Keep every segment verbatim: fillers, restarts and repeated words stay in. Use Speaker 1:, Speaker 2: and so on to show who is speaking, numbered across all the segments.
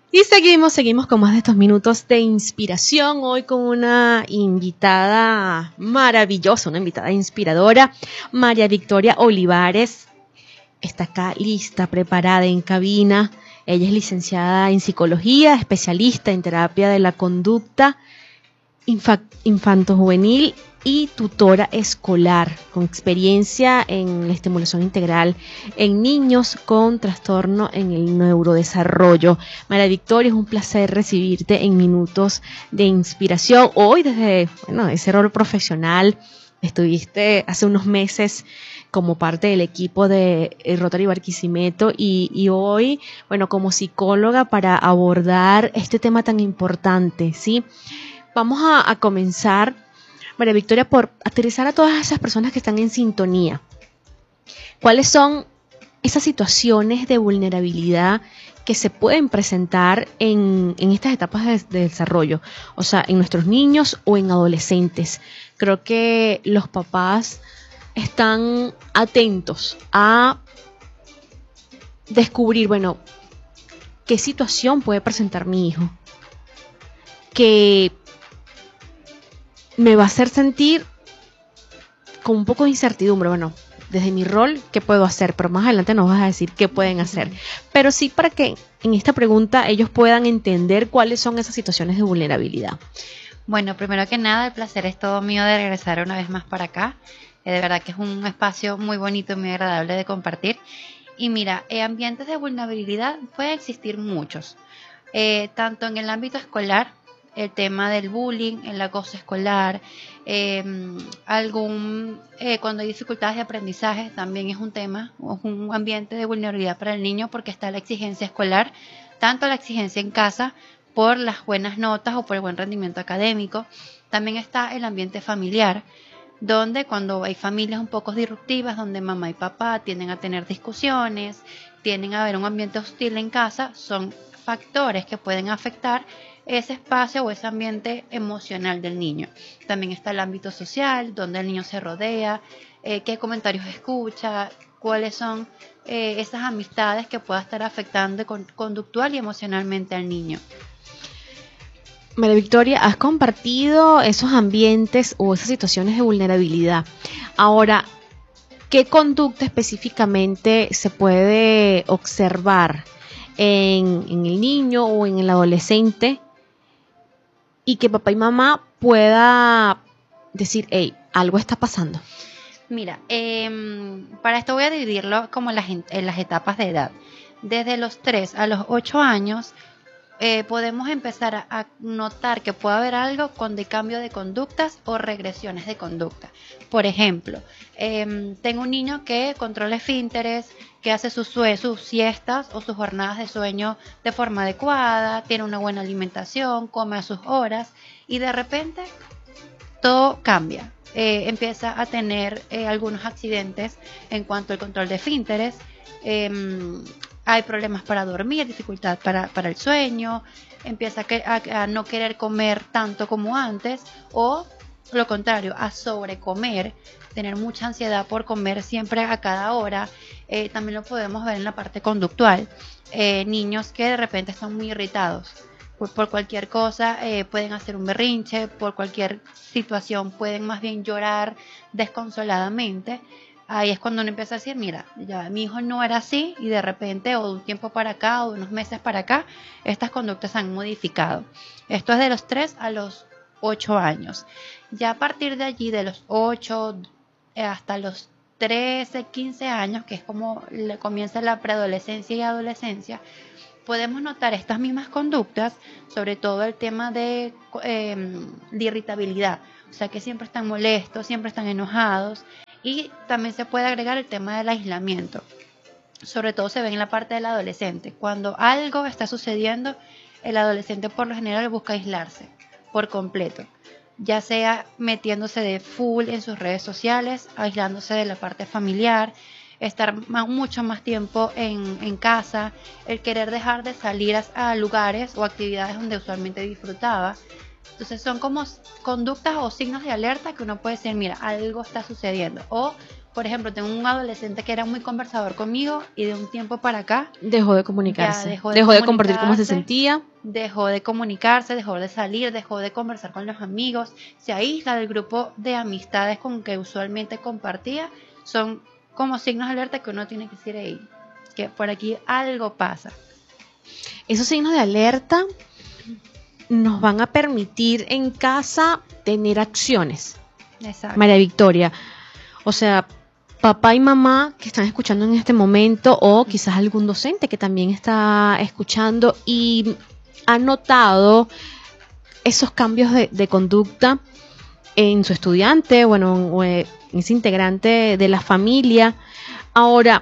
Speaker 1: Y seguimos, seguimos con más de estos minutos de inspiración, hoy con una invitada maravillosa, una invitada inspiradora, María Victoria Olivares. Está acá lista, preparada en cabina. Ella es licenciada en psicología, especialista en terapia de la conducta infanto-juvenil y tutora escolar, con experiencia en la estimulación integral en niños con trastorno en el neurodesarrollo. María Victoria, es un placer recibirte en Minutos de Inspiración. Hoy desde bueno, ese rol profesional, estuviste hace unos meses como parte del equipo de Rotary Barquisimeto y, y hoy, bueno, como psicóloga para abordar este tema tan importante, ¿sí? Vamos a, a comenzar, María Victoria, por aterrizar a todas esas personas que están en sintonía. ¿Cuáles son esas situaciones de vulnerabilidad que se pueden presentar en, en estas etapas de, de desarrollo? O sea, en nuestros niños o en adolescentes. Creo que los papás están atentos a descubrir, bueno, qué situación puede presentar mi hijo que me va a hacer sentir con un poco de incertidumbre. Bueno, desde mi rol, ¿qué puedo hacer? Pero más adelante nos vas a decir qué pueden hacer. Pero sí para que en esta pregunta ellos puedan entender cuáles son esas situaciones de vulnerabilidad.
Speaker 2: Bueno, primero que nada, el placer es todo mío de regresar una vez más para acá. Eh, de verdad que es un espacio muy bonito y muy agradable de compartir. Y mira, eh, ambientes de vulnerabilidad pueden existir muchos, eh, tanto en el ámbito escolar, el tema del bullying, el acoso escolar, eh, algún eh, cuando hay dificultades de aprendizaje también es un tema, es un ambiente de vulnerabilidad para el niño porque está la exigencia escolar, tanto la exigencia en casa por las buenas notas o por el buen rendimiento académico. También está el ambiente familiar, donde cuando hay familias un poco disruptivas, donde mamá y papá tienden a tener discusiones, tienden a haber un ambiente hostil en casa, son factores que pueden afectar ese espacio o ese ambiente emocional del niño. También está el ámbito social, donde el niño se rodea, eh, qué comentarios escucha, cuáles son eh, esas amistades que pueda estar afectando con, conductual y emocionalmente al niño.
Speaker 1: María Victoria, has compartido esos ambientes o esas situaciones de vulnerabilidad. Ahora, ¿qué conducta específicamente se puede observar en, en el niño o en el adolescente y que papá y mamá pueda decir, hey, algo está pasando?
Speaker 2: Mira, eh, para esto voy a dividirlo como en las, en las etapas de edad. Desde los tres a los ocho años, Eh, podemos empezar a, a notar que puede haber algo con de cambio de conductas o regresiones de conducta. Por ejemplo, eh, tengo un niño que controla esfínteres, que hace sus, sus siestas o sus jornadas de sueño de forma adecuada, tiene una buena alimentación, come a sus horas y de repente todo cambia. Eh, empieza a tener eh, algunos accidentes en cuanto al control de esfínteres. Eh, Hay problemas para dormir, dificultad para, para el sueño, empieza a, que, a, a no querer comer tanto como antes o lo contrario, a sobrecomer, tener mucha ansiedad por comer siempre a cada hora. Eh, también lo podemos ver en la parte conductual. Eh, niños que de repente están muy irritados por, por cualquier cosa, eh, pueden hacer un berrinche, por cualquier situación pueden más bien llorar desconsoladamente. Ahí es cuando uno empieza a decir, mira, ya mi hijo no era así y de repente o de un tiempo para acá o de unos meses para acá, estas conductas se han modificado. Esto es de los tres a los ocho años. Ya a partir de allí, de los ocho hasta los trece, quince años, que es como le comienza la preadolescencia y adolescencia, podemos notar estas mismas conductas, sobre todo el tema de, eh, de irritabilidad. O sea, que siempre están molestos, siempre están enojados. Y también se puede agregar el tema del aislamiento. Sobre todo se ve en la parte del adolescente. Cuando algo está sucediendo, el adolescente por lo general busca aislarse por completo. Ya sea metiéndose de full en sus redes sociales, aislándose de la parte familiar, estar más, mucho más tiempo en, en casa, el querer dejar de salir a, a lugares o actividades donde usualmente disfrutaba. Entonces son como conductas o signos de alerta que uno puede decir, mira, algo está sucediendo. O por ejemplo, tengo un adolescente que era muy conversador conmigo y de un tiempo para acá
Speaker 1: Dejó de comunicarse,
Speaker 2: ya dejó de,
Speaker 1: dejó de compartir cómo se
Speaker 2: comunicarse,
Speaker 1: sentía.
Speaker 2: dejó de comunicarse, dejó de salir, dejó de conversar con los amigos, se aísla del grupo de amistades con que usualmente compartía. Son como signos de alerta que uno tiene que decir, ahí, que por aquí algo pasa.
Speaker 1: Esos signos de alerta nos van a permitir en casa tener acciones.
Speaker 2: Exacto.
Speaker 1: María Victoria, o sea, papá y mamá que están escuchando en este momento, o quizás algún docente que también está escuchando y ha notado esos cambios de, de conducta en su estudiante, bueno, o en ese integrante de la familia. Ahora,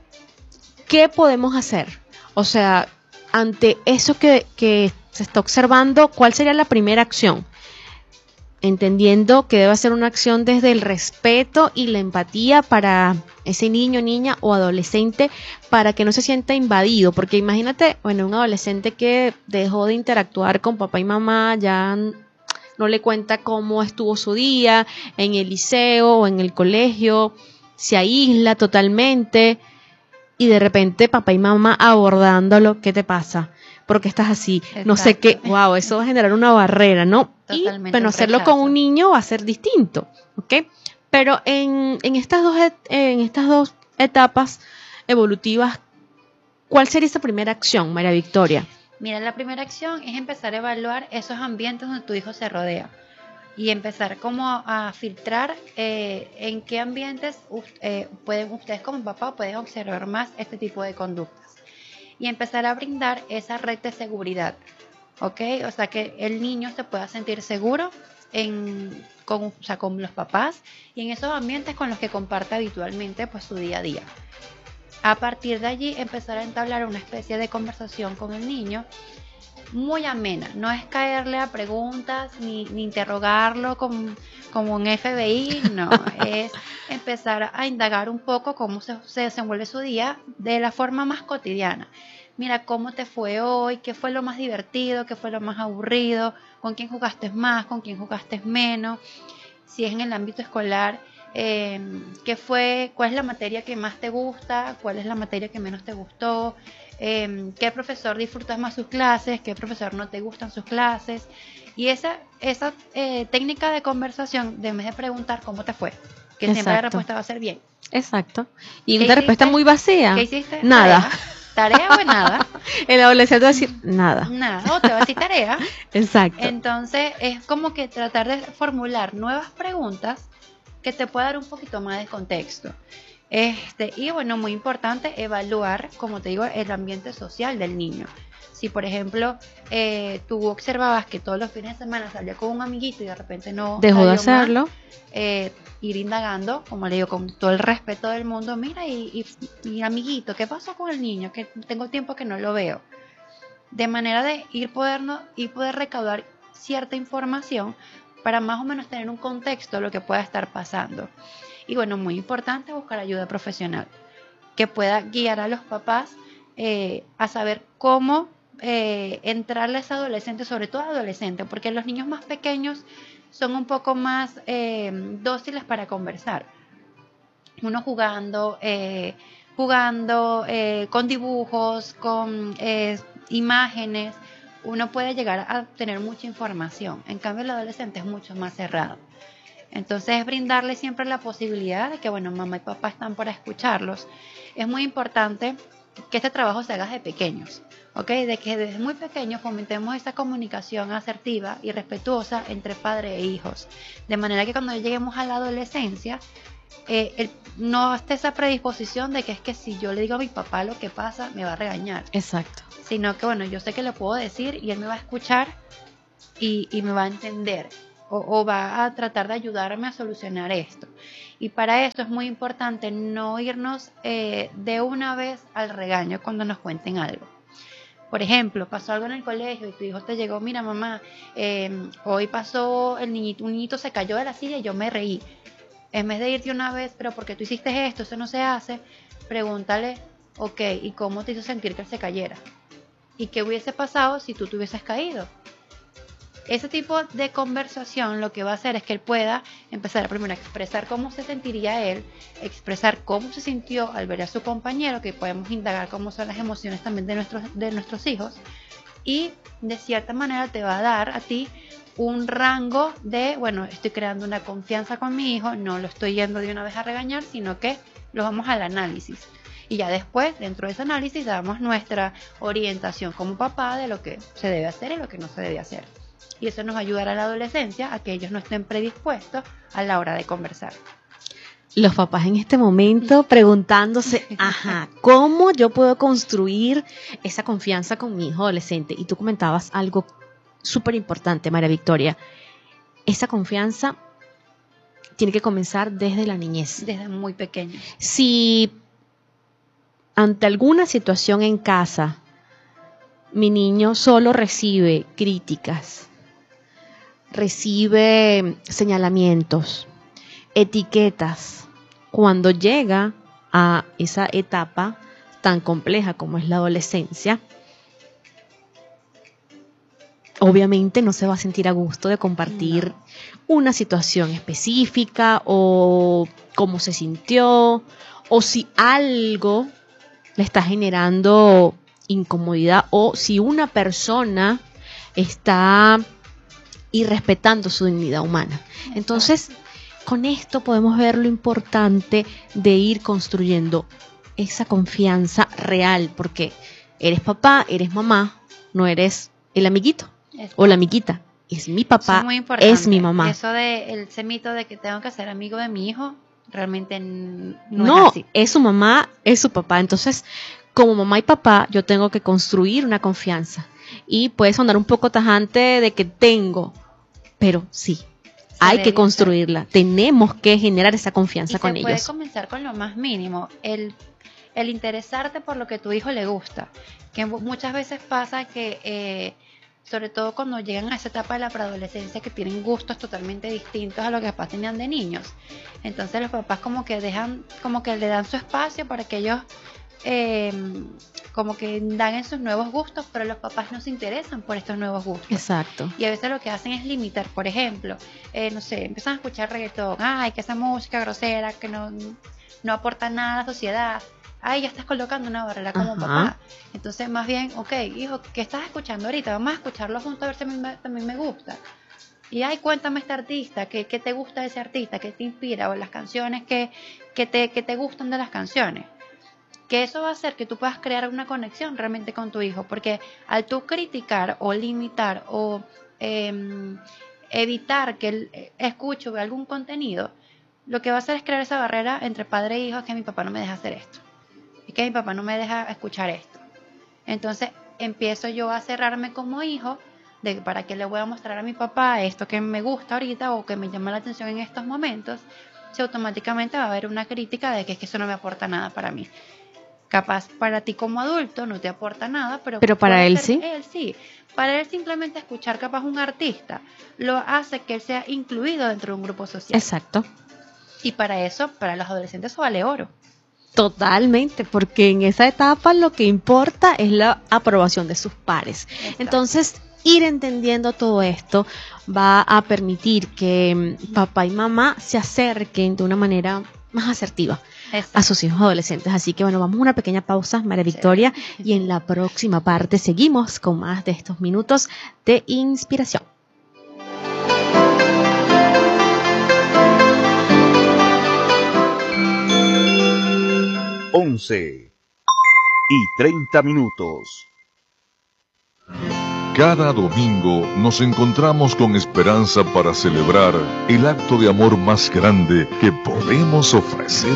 Speaker 1: ¿qué podemos hacer? O sea, ante eso que, que se está observando, ¿cuál sería la primera acción? Entendiendo que debe ser una acción desde el respeto y la empatía para ese niño, niña o adolescente, para que no se sienta invadido, porque imagínate, bueno, un adolescente que dejó de interactuar con papá y mamá, ya no le cuenta cómo estuvo su día en el liceo o en el colegio, se aísla totalmente y de repente papá y mamá abordándolo, ¿qué te pasa? ¿Por qué estás así?
Speaker 2: Exacto.
Speaker 1: No sé qué, wow, eso va a generar una barrera, ¿no?
Speaker 2: Totalmente,
Speaker 1: y bueno,
Speaker 2: un
Speaker 1: hacerlo
Speaker 2: rechazo.
Speaker 1: con un niño va a ser distinto, ¿ok? Pero en, en, estas dos, et- en estas dos etapas evolutivas, ¿cuál sería esa primera acción, María Victoria?
Speaker 2: Mira, la primera acción es empezar a evaluar esos ambientes donde tu hijo se rodea y empezar como a filtrar eh, en qué ambientes uf- eh, pueden ustedes como papá pueden observar más este tipo de conductas y empezar a brindar esa red de seguridad, ¿ok? O sea, que el niño se pueda sentir seguro en, con, o sea, con los papás y en esos ambientes con los que comparte habitualmente pues su día a día. A partir de allí empezar a entablar una especie de conversación con el niño muy amena, no es caerle a preguntas ni, ni interrogarlo como, como un F B I, no, es empezar a indagar un poco cómo se, se desenvuelve su día de la forma más cotidiana. Mira, ¿cómo te fue hoy? ¿Qué fue lo más divertido? ¿Qué fue lo más aburrido? ¿Con quién jugaste más? ¿Con quién jugaste menos? Si es en el ámbito escolar, eh, ¿qué fue? ¿Cuál es la materia que más te gusta? ¿Cuál es la materia que menos te gustó? Eh, ¿Qué profesor disfrutas más sus clases? ¿Qué profesor no te gustan sus clases? Y esa, esa eh, técnica de conversación, de en vez de preguntar cómo te fue, que siempre la
Speaker 1: Exacto.
Speaker 2: respuesta va a ser bien.
Speaker 1: Exacto. Y
Speaker 2: ¿Qué
Speaker 1: una respuesta
Speaker 2: hiciste?
Speaker 1: muy vacía.
Speaker 2: ¿Qué hiciste?
Speaker 1: Nada.
Speaker 2: ¿Tarea? ¿Tarea o nada?
Speaker 1: El adolescente va a decir nada.
Speaker 2: Nada, o te va a decir tarea.
Speaker 1: Exacto.
Speaker 2: Entonces es como que tratar de formular nuevas preguntas que te pueda dar un poquito más de contexto. Este, y bueno, muy importante evaluar, como te digo, el ambiente social del niño. Si por ejemplo eh, tú observabas que todos los fines de semana salía con un amiguito y de repente no
Speaker 1: Dejó de
Speaker 2: salió más,
Speaker 1: hacerlo.
Speaker 2: eh, ir indagando, como le digo, con todo el respeto del mundo, mira y, y, y amiguito, ¿qué pasó con el niño? Que tengo tiempo que no lo veo. De manera de ir podernos, y poder recaudar cierta información para más o menos tener un contexto de lo que pueda estar pasando. Y bueno, muy importante buscar ayuda profesional que pueda guiar a los papás eh, a saber cómo eh, entrarle a ese adolescente, sobre todo adolescente, porque los niños más pequeños son un poco más eh, dóciles para conversar. Uno jugando, eh, jugando eh, con dibujos, con eh, imágenes, uno puede llegar a tener mucha información. En cambio, el adolescente es mucho más cerrado. Entonces, brindarle siempre la posibilidad de que, bueno, mamá y papá están para escucharlos. Es muy importante que este trabajo se haga desde pequeños, ¿ok? De que desde muy pequeños fomentemos esa comunicación asertiva y respetuosa entre padre e hijos. De manera que cuando lleguemos a la adolescencia, eh, el, no esté esa predisposición de que es que si yo le digo a mi papá lo que pasa, me va a regañar.
Speaker 1: Exacto.
Speaker 2: Sino que, bueno, yo sé que lo puedo decir y él me va a escuchar y, y me va a entender. O, o va a tratar de ayudarme a solucionar esto. Y para esto es muy importante no irnos eh, de una vez al regaño cuando nos cuenten algo. Por ejemplo, pasó algo en el colegio y tu hijo te llegó, mira mamá, eh, hoy pasó, el niñito, un niñito se cayó de la silla y yo me reí. En vez de irte una vez, pero porque tú hiciste esto, eso no se hace, pregúntale, ok, ¿y cómo te hizo sentir que él se cayera? ¿Y qué hubiese pasado si tú te hubieses caído? ese tipo de conversación lo que va a hacer es que él pueda empezar a primero a expresar cómo se sentiría él, expresar cómo se sintió al ver a su compañero, que podemos indagar cómo son las emociones también de nuestros, de nuestros hijos, y de cierta manera te va a dar a ti un rango de, bueno, estoy creando una confianza con mi hijo, no lo estoy yendo de una vez a regañar, sino que lo vamos al análisis. Y ya después, dentro de ese análisis, damos nuestra orientación como papá de lo que se debe hacer y lo que no se debe hacer. Y eso nos ayudará a la adolescencia a que ellos no estén predispuestos a la hora de conversar.
Speaker 1: Los papás en este momento preguntándose, ajá, ¿cómo yo puedo construir esa confianza con mi hijo adolescente? Y tú comentabas algo súper importante, María Victoria. Esa confianza tiene que comenzar desde la niñez.
Speaker 2: Desde muy pequeño.
Speaker 1: Si ante alguna situación en casa, mi niño solo recibe críticas, recibe señalamientos, etiquetas, cuando llega a esa etapa tan compleja como es la adolescencia, obviamente no se va a sentir a gusto de compartir no. una situación específica o cómo se sintió o si algo le está generando incomodidad o si una persona está irrespetando su dignidad humana. Entonces, con esto podemos ver lo importante de ir construyendo esa confianza real, porque eres papá, eres mamá, no eres el amiguito o la amiguita, es mi papá, es, es mi mamá.
Speaker 2: Eso de el ese mito de que tengo que ser amigo de mi hijo, realmente no,
Speaker 1: no
Speaker 2: es así.
Speaker 1: Es su mamá, es su papá. Entonces, como mamá y papá, yo tengo que construir una confianza. Y puede sonar un poco tajante de que tengo, pero sí, hay que construirla. Ser. Tenemos que generar esa confianza
Speaker 2: y
Speaker 1: con
Speaker 2: se
Speaker 1: ellos.
Speaker 2: Puede comenzar con lo más mínimo, el, el interesarte por lo que tu hijo le gusta. Que muchas veces pasa que, eh, sobre todo cuando llegan a esa etapa de la preadolescencia, que tienen gustos totalmente distintos a lo que los papás tenían de niños. Entonces los papás como que dejan, como que le dan su espacio para que ellos Eh, como que indaguen sus nuevos gustos, pero los papás no se interesan por estos nuevos gustos.
Speaker 1: Exacto.
Speaker 2: Y a veces lo que hacen es limitar, por ejemplo, eh, no sé, empiezan a escuchar reggaetón, ay, que esa música grosera, que no, no aporta nada a la sociedad, ay, ya estás colocando una barrera como Ajá. papá. Entonces, más bien, ok, hijo, ¿qué estás escuchando ahorita? Vamos a escucharlo juntos a ver si a mí me, también me gusta. Y ay, cuéntame este artista, ¿qué, qué te gusta de ese artista? ¿Qué te inspira? O las canciones que, que, te, que te gustan de las canciones. Que eso va a hacer que tú puedas crear una conexión realmente con tu hijo, porque al tú criticar o limitar o eh, evitar que él escuche algún contenido, lo que va a hacer es crear esa barrera entre padre e hijo, que mi papá no me deja hacer esto, y que mi papá no me deja escuchar esto. Entonces empiezo yo a cerrarme como hijo, de para qué le voy a mostrar a mi papá esto que me gusta ahorita o que me llama la atención en estos momentos, si automáticamente va a haber una crítica de que es que eso no me aporta nada para mí. Capaz para ti como adulto no te aporta nada, pero,
Speaker 1: pero para él sí.
Speaker 2: él sí. Para él simplemente escuchar capaz un artista lo hace que él sea incluido dentro de un grupo social.
Speaker 1: Exacto.
Speaker 2: Y para eso, para los adolescentes eso vale oro.
Speaker 1: Totalmente, porque en esa etapa lo que importa es la aprobación de sus pares. Exacto. Entonces, ir entendiendo todo esto va a permitir que papá y mamá se acerquen de una manera más asertiva Exacto. a sus hijos adolescentes. Así que bueno, vamos a una pequeña pausa, María Victoria, sí. y en la próxima parte seguimos con más de estos minutos de inspiración.
Speaker 3: once y treinta minutos.
Speaker 4: Cada domingo nos encontramos con esperanza para celebrar el acto de amor más grande que podemos ofrecer